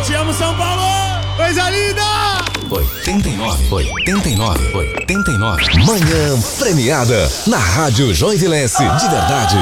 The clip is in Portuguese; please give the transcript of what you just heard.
te amo, São Paulo! Coisa linda! 89. Manhã premiada na Rádio Joinvilense. De verdade.